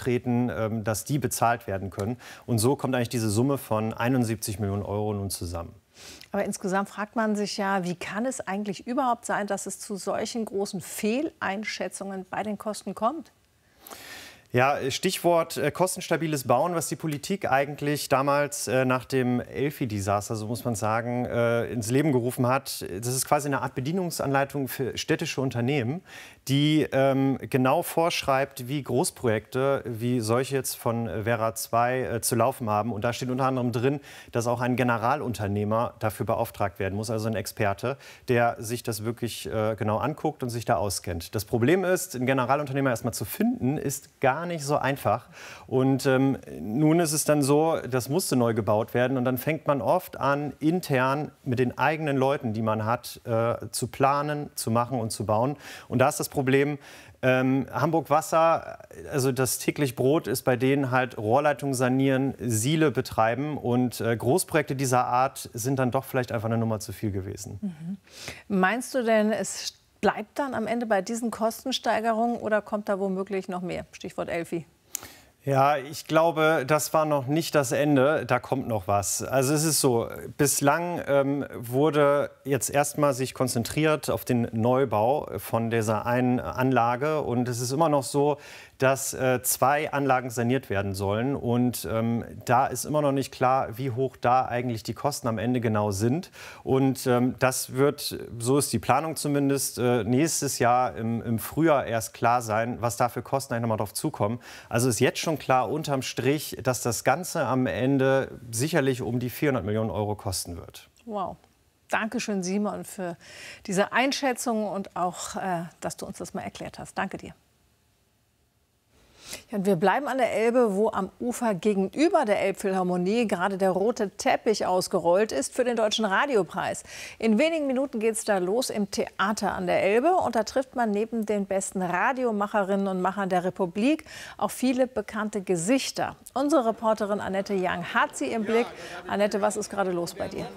auftreten, dass die bezahlt werden können. Und so kommt eigentlich diese Summe von 71 Millionen Euro nun zusammen. Aber insgesamt fragt man sich ja, wie kann es eigentlich überhaupt sein, dass es zu solchen großen Fehleinschätzungen bei den Kosten kommt? Ja, Stichwort kostenstabiles Bauen, was die Politik eigentlich damals nach dem Elfi-Desaster, so muss man sagen, ins Leben gerufen hat. Das ist quasi eine Art Bedienungsanleitung für städtische Unternehmen, die genau vorschreibt, wie Großprojekte, wie solche jetzt von Vera 2 zu laufen haben. Und da steht unter anderem drin, dass auch ein Generalunternehmer dafür beauftragt werden muss, also ein Experte, der sich das wirklich genau anguckt und sich da auskennt. Das Problem ist, einen Generalunternehmer erstmal zu finden, ist gar nicht so einfach. Und nun ist es dann so, das musste neu gebaut werden. Und dann fängt man oft an, intern mit den eigenen Leuten, die man hat, zu planen, zu machen und zu bauen. Und da ist das Problem, Hamburg Wasser, also das täglich Brot ist bei denen halt Rohrleitung sanieren, Siele betreiben. Und Großprojekte dieser Art sind dann doch vielleicht einfach eine Nummer zu viel gewesen. Mhm. Meinst du denn, es bleibt dann am Ende bei diesen Kostensteigerungen oder kommt da womöglich noch mehr? Stichwort Elfi. Ja, ich glaube, das war noch nicht das Ende. Da kommt noch was. Also es ist so, bislang wurde jetzt erstmal sich konzentriert auf den Neubau von dieser einen Anlage. Und es ist immer noch so, dass 2 Anlagen saniert werden sollen. Und da ist immer noch nicht klar, wie hoch da eigentlich die Kosten am Ende genau sind. Und das wird, so ist die Planung zumindest, nächstes Jahr im Frühjahr erst klar sein, was da für Kosten eigentlich nochmal drauf zukommen. Also ist jetzt schon klar unterm Strich, dass das Ganze am Ende sicherlich um die 400 Millionen Euro kosten wird. Wow. Dankeschön, Simon, für diese Einschätzung und auch, dass du uns das mal erklärt hast. Danke dir. Ja, und wir bleiben an der Elbe, wo am Ufer gegenüber der Elbphilharmonie gerade der rote Teppich ausgerollt ist für den Deutschen Radiopreis. In wenigen Minuten geht es da los im Theater an der Elbe. Und da trifft man neben den besten Radiomacherinnen und Machern der Republik auch viele bekannte Gesichter. Unsere Reporterin Annette Young hat sie im Blick. Annette, was ist gerade los bei dir?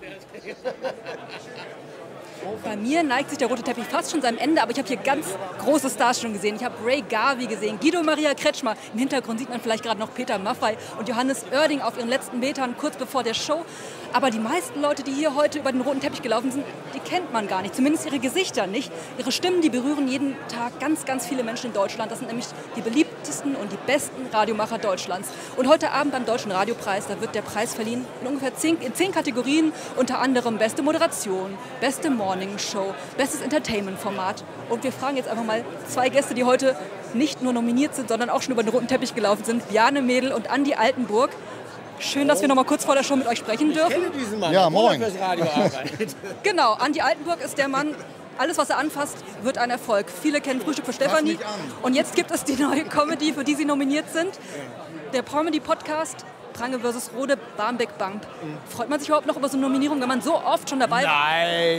Bei mir neigt sich der rote Teppich fast schon seinem Ende, aber ich habe hier ganz große Stars schon gesehen. Ich habe Ray Garvey gesehen, Guido Maria Kretschmer. Im Hintergrund sieht man vielleicht gerade noch Peter Maffay und Johannes Oerding auf ihren letzten Metern kurz bevor der Show. Aber die meisten Leute, die hier heute über den roten Teppich gelaufen sind, die kennt man gar nicht. Zumindest ihre Gesichter nicht. Ihre Stimmen, die berühren jeden Tag ganz, ganz viele Menschen in Deutschland. Das sind nämlich die beliebtesten und die besten Radiomacher Deutschlands. Und heute Abend beim Deutschen Radiopreis, da wird der Preis verliehen in ungefähr 10 Kategorien. Unter anderem beste Moderation, beste Morningshow, bestes Entertainment-Format. Und wir fragen jetzt einfach mal 2 Gäste, die heute nicht nur nominiert sind, sondern auch schon über den roten Teppich gelaufen sind. Bjarne Mädel und Andi Altenburg. Schön, dass wir noch mal kurz vor der Show mit euch sprechen dürfen. Ich kenne diesen Mann, ja, moin. fürs Radio arbeitet. Genau, Andi Altenburg ist der Mann, alles was er anfasst, wird ein Erfolg. Viele kennen Frühstück für Stefanie. Und jetzt gibt es die neue Comedy, für die sie nominiert sind. Der Comedy-Podcast Prange vs. Rode, Barmbek Bump. Freut man sich überhaupt noch über so eine Nominierung, wenn man so oft schon dabei war?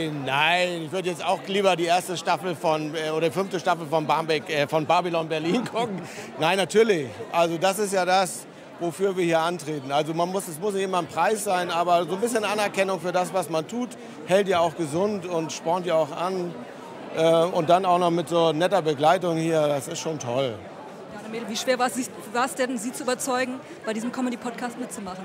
Nein. Ich würde jetzt auch lieber die erste Staffel oder 5. Staffel von von Babylon Berlin gucken. Nein, natürlich. Also das ist ja das, wofür wir hier antreten. Also es muss nicht immer ein Preis sein, aber so ein bisschen Anerkennung für das, was man tut, hält ja auch gesund und spornt ja auch an. Und dann auch noch mit so netter Begleitung hier, das ist schon toll. Wie schwer war es denn, Sie zu überzeugen, bei diesem Comedy-Podcast mitzumachen?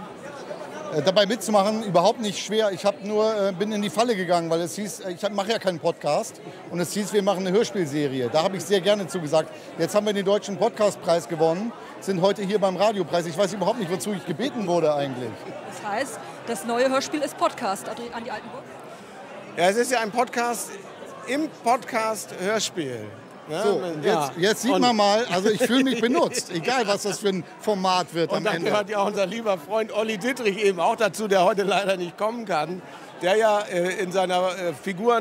Dabei mitzumachen, überhaupt nicht schwer. Ich bin in die Falle gegangen, weil es hieß, ich mache ja keinen Podcast. Und es hieß, wir machen eine Hörspielserie. Da habe ich sehr gerne zugesagt. Jetzt haben wir den Deutschen Podcastpreis gewonnen, sind heute hier beim Radiopreis. Ich weiß überhaupt nicht, wozu ich gebeten wurde eigentlich. Das heißt, das neue Hörspiel ist Podcast, Andi Altenburg? Ja, es ist ja ein Podcast im Podcast Hörspiel. Ja, so, jetzt sieht man mal, also ich fühle mich benutzt, egal was das für ein Format wird am Ende. Und dann gehört ja unser lieber Freund Olli Dittrich eben auch dazu, der heute leider nicht kommen kann, der ja in seiner Figur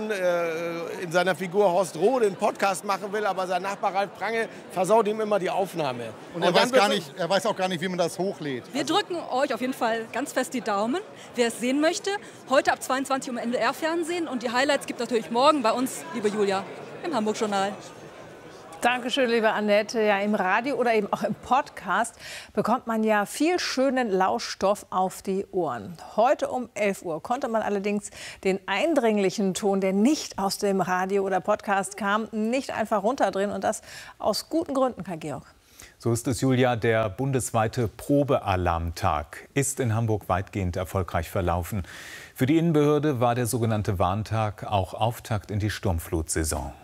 Horst Rohde einen Podcast machen will, aber sein Nachbar Ralf Prange versaut ihm immer die Aufnahme. Und er weiß auch gar nicht, wie man das hochlädt. Wir drücken euch auf jeden Fall ganz fest die Daumen, wer es sehen möchte. Heute ab 22 Uhr im NDR-Fernsehen und die Highlights gibt es natürlich morgen bei uns, liebe Julia, im Hamburg-Journal. Dankeschön, liebe Annette. Ja, im Radio oder eben auch im Podcast bekommt man ja viel schönen Lauschstoff auf die Ohren. Heute um 11 Uhr konnte man allerdings den eindringlichen Ton, der nicht aus dem Radio oder Podcast kam, nicht einfach runterdrehen. Und das aus guten Gründen, Karl Georg. So ist es, Julia. Der bundesweite Probealarmtag ist in Hamburg weitgehend erfolgreich verlaufen. Für die Innenbehörde war der sogenannte Warntag auch Auftakt in die Sturmflutsaison.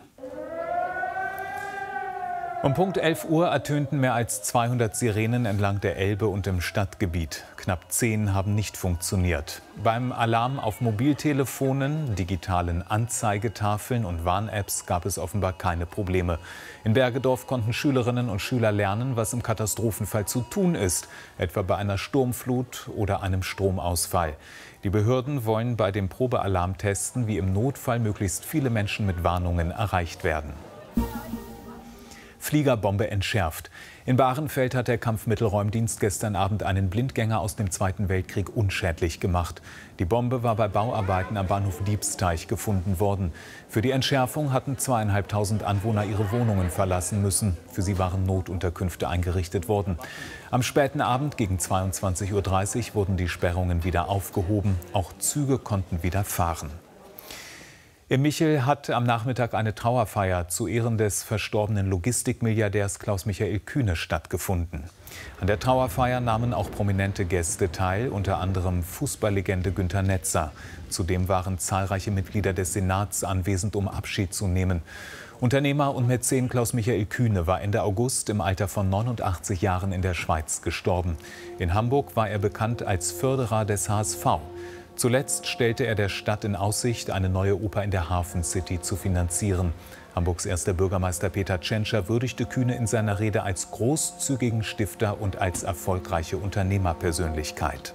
Um Punkt 11 Uhr ertönten mehr als 200 Sirenen entlang der Elbe und im Stadtgebiet. Knapp 10 haben nicht funktioniert. Beim Alarm auf Mobiltelefonen, digitalen Anzeigetafeln und Warn-Apps gab es offenbar keine Probleme. In Bergedorf konnten Schülerinnen und Schüler lernen, was im Katastrophenfall zu tun ist, etwa bei einer Sturmflut oder einem Stromausfall. Die Behörden wollen bei dem Probealarm testen, wie im Notfall möglichst viele Menschen mit Warnungen erreicht werden. Fliegerbombe entschärft. In Bahrenfeld hat der Kampfmittelräumdienst gestern Abend einen Blindgänger aus dem Zweiten Weltkrieg unschädlich gemacht. Die Bombe war bei Bauarbeiten am Bahnhof Diebsteich gefunden worden. Für die Entschärfung hatten 2.500 Anwohner ihre Wohnungen verlassen müssen. Für sie waren Notunterkünfte eingerichtet worden. Am späten Abend gegen 22:30 Uhr wurden die Sperrungen wieder aufgehoben. Auch Züge konnten wieder fahren. In Michel hat am Nachmittag eine Trauerfeier zu Ehren des verstorbenen Logistikmilliardärs Klaus-Michael Kühne stattgefunden. An der Trauerfeier nahmen auch prominente Gäste teil, unter anderem Fußballlegende Günter Netzer. Zudem waren zahlreiche Mitglieder des Senats anwesend, um Abschied zu nehmen. Unternehmer und Mäzen Klaus-Michael Kühne war Ende August im Alter von 89 Jahren in der Schweiz gestorben. In Hamburg war er bekannt als Förderer des HSV. Zuletzt stellte er der Stadt in Aussicht, eine neue Oper in der Hafen City zu finanzieren. Hamburgs erster Bürgermeister Peter Tschentscher würdigte Kühne in seiner Rede als großzügigen Stifter und als erfolgreiche Unternehmerpersönlichkeit.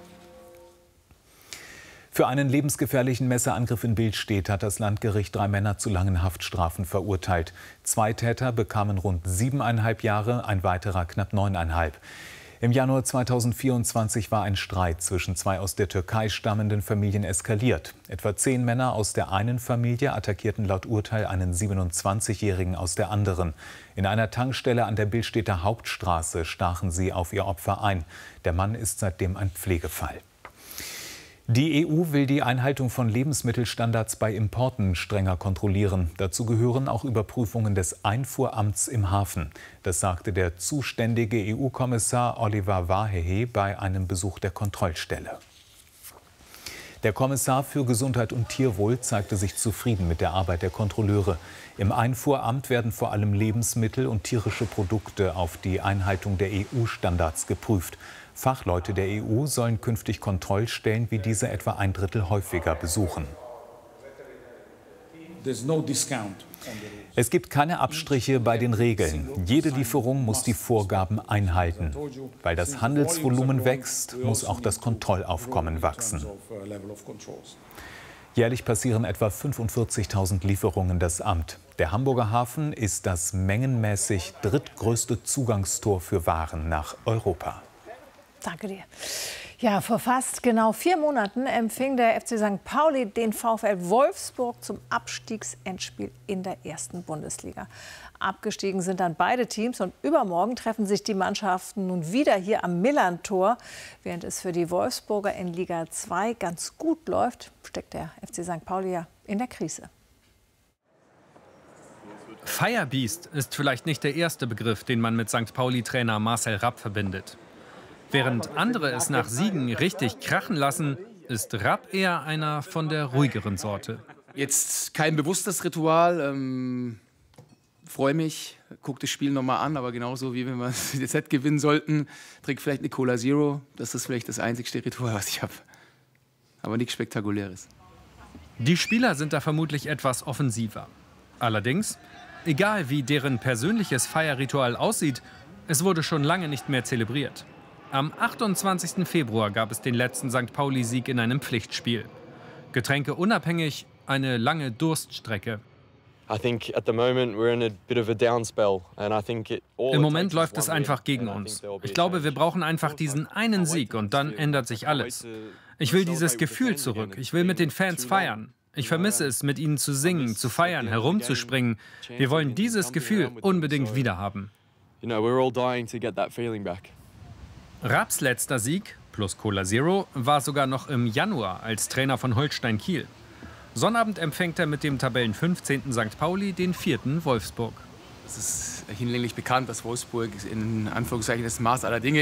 Für einen lebensgefährlichen Messerangriff in Billstedt hat das Landgericht 3 Männer zu langen Haftstrafen verurteilt. 2 Täter bekamen rund 7,5 Jahre, ein weiterer knapp 9,5. Im Januar 2024 war ein Streit zwischen 2 aus der Türkei stammenden Familien eskaliert. Etwa 10 Männer aus der einen Familie attackierten laut Urteil einen 27-Jährigen aus der anderen. In einer Tankstelle an der Billstedter Hauptstraße stachen sie auf ihr Opfer ein. Der Mann ist seitdem ein Pflegefall. Die EU will die Einhaltung von Lebensmittelstandards bei Importen strenger kontrollieren. Dazu gehören auch Überprüfungen des Einfuhramts im Hafen. Das sagte der zuständige EU-Kommissar Oliver Várhelyi bei einem Besuch der Kontrollstelle. Der Kommissar für Gesundheit und Tierwohl zeigte sich zufrieden mit der Arbeit der Kontrolleure. Im Einfuhramt werden vor allem Lebensmittel und tierische Produkte auf die Einhaltung der EU-Standards geprüft. Fachleute der EU sollen künftig Kontrollstellen wie diese etwa 1/3 häufiger besuchen. Es gibt keine Abstriche bei den Regeln. Jede Lieferung muss die Vorgaben einhalten. Weil das Handelsvolumen wächst, muss auch das Kontrollaufkommen wachsen. Jährlich passieren etwa 45.000 Lieferungen das Amt. Der Hamburger Hafen ist das mengenmäßig drittgrößte Zugangstor für Waren nach Europa. Danke dir. Ja, vor fast genau 4 Monaten empfing der FC St. Pauli den VfL Wolfsburg zum Abstiegsendspiel in der 1. Bundesliga. Abgestiegen sind dann beide Teams und übermorgen treffen sich die Mannschaften nun wieder hier am Millerntor. Während es für die Wolfsburger in Liga 2 ganz gut läuft, steckt der FC St. Pauli ja in der Krise. Firebeast ist vielleicht nicht der erste Begriff, den man mit St. Pauli-Trainer Marcel Rapp verbindet. Während andere es nach Siegen richtig krachen lassen, ist Rapp eher einer von der ruhigeren Sorte. Jetzt kein bewusstes Ritual. Freue mich, gucke das Spiel nochmal an, aber genauso wie wenn wir das Set gewinnen sollten, trinke vielleicht eine Cola Zero. Das ist vielleicht das einzigste Ritual, was ich habe. Aber nichts Spektakuläres. Die Spieler sind da vermutlich etwas offensiver. Allerdings, egal wie deren persönliches Feierritual aussieht, es wurde schon lange nicht mehr zelebriert. Am 28. Februar gab es den letzten St. Pauli-Sieg in einem Pflichtspiel. Getränke unabhängig, eine lange Durststrecke. Im Moment läuft es einfach gegen uns. Ich glaube, wir brauchen einfach diesen einen Sieg und dann ändert sich alles. Ich will dieses Gefühl zurück. Ich will mit den Fans feiern. Ich vermisse es, mit ihnen zu singen, zu feiern, herumzuspringen. Wir wollen dieses Gefühl unbedingt wiederhaben. Rapps letzter Sieg, plus Cola Zero, war sogar noch im Januar als Trainer von Holstein Kiel. Sonnabend empfängt er mit dem Tabellen 15. St. Pauli den 4. Wolfsburg. Es ist hinlänglich bekannt, dass Wolfsburg in Anführungszeichen das Maß aller Dinge